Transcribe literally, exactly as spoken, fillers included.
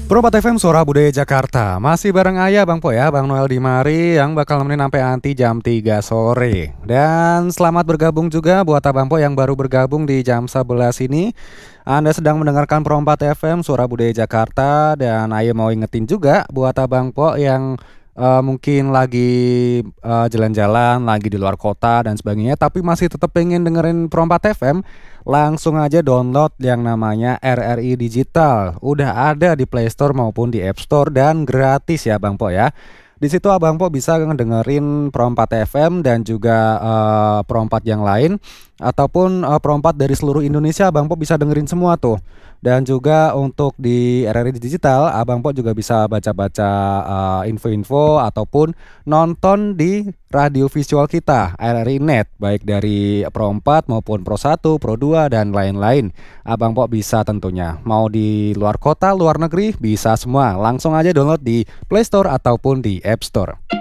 Probat F M Suara Budaya Jakarta. Masih bareng Ayah Bang Po ya, Bang Noel Dimari yang bakal nemenin sampai nanti jam tiga sore. Dan selamat bergabung juga buat Abang Po yang baru bergabung di jam sebelas ini. Anda sedang mendengarkan Probat F M Suara Budaya Jakarta. Dan Ayah mau ingetin juga buat Abang Po yang uh, mungkin lagi uh, jalan-jalan, lagi di luar kota dan sebagainya, tapi masih tetap pengen dengerin Probat F M. Langsung aja download yang namanya R R I Digital. Udah ada di Play Store maupun di App Store dan gratis ya Bang Po ya. Di situ Abang Po bisa ngedengerin Pro empat F M dan juga uh, Pro empat yang lain ataupun uh, Pro empat dari seluruh Indonesia. Abang Po bisa dengerin semua tuh. Dan juga untuk di R R I Digital Abang Po juga bisa baca-baca uh, info-info ataupun nonton di radio visual kita R R I Net, baik dari Pro empat maupun Pro satu, Pro dua dan lain-lain. Abang Po bisa tentunya. Mau di luar kota, luar negeri, bisa semua. Langsung aja download di Play Store ataupun di App Store.